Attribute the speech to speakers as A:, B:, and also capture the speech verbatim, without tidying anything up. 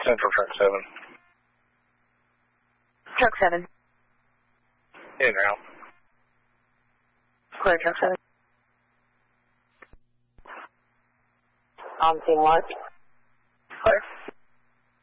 A: Central Truck seven.
B: Truck seven.
A: In route.
B: Clear Truck seven.
C: On scene mark.